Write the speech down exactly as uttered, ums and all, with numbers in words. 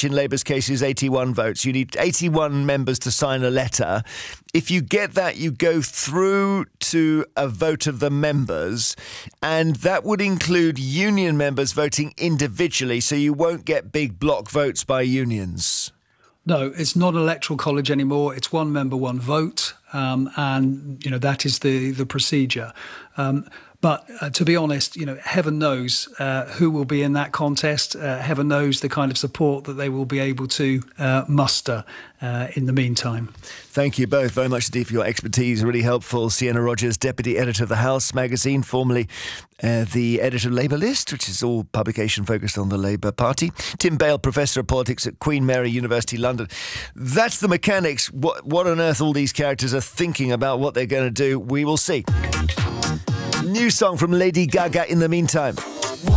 which in Labour's case is eighty-one votes. You need eighty-one members to sign a letter. If you get that, you go through to a vote of the members, and that would include union members voting individually, so you won't get big block votes by unions. No, it's not an electoral college anymore. It's one member, one vote, um, and you know that is the the procedure. Um, But uh, to be honest, you know, heaven knows uh, who will be in that contest. Uh, heaven knows the kind of support that they will be able to uh, muster uh, in the meantime. Thank you both very much indeed for your expertise. Really helpful. Sienna Rogers, Deputy Editor of The House magazine, formerly uh, the editor of Labour List, which is all publication focused on the Labour Party. Tim Bale, Professor of Politics at Queen Mary University, London. That's the mechanics. What, what on earth all these characters are thinking about what they're going to do, we will see. New song from Lady Gaga in the meantime.